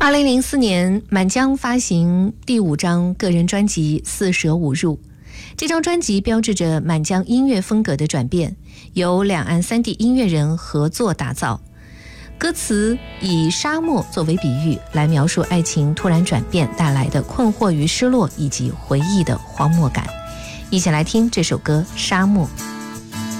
2004年，满江发行第5张个人专辑《四舍五入》。这张专辑标志着满江音乐风格的转变，由两岸3地音乐人合作打造。歌词以沙漠作为比喻，来描述爱情突然转变带来的困惑与失落，以及回忆的荒漠感。一起来听这首歌《沙漠》。